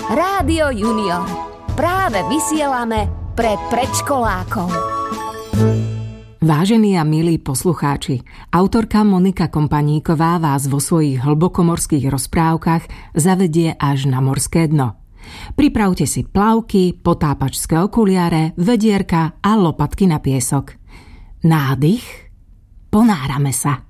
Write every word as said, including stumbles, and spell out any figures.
Rádio Junior. Práve vysielame pre predškolákov. Vážení a milí poslucháči, autorka Monika Kompaníková vás vo svojich hlbokomorských rozprávkach zavedie až na morské dno. Pripravte si plavky, potápačské okuliare, vedierka a lopatky na piesok. Nádych, ponárame sa.